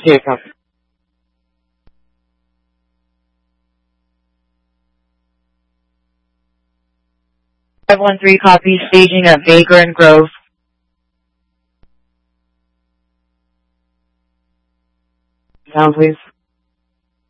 Okay, copy. 513 copy, staging at Vagrant Grove. Sound, please.